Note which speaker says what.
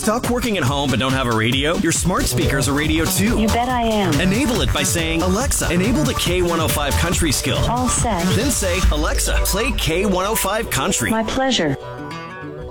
Speaker 1: Stuck working at home but don't have a radio? Your smart speaker's a radio too.
Speaker 2: You bet I am.
Speaker 1: Enable it by saying, Alexa, enable the K105 country skill.
Speaker 2: All set.
Speaker 1: Then say, Alexa, play K105 country.
Speaker 2: My pleasure.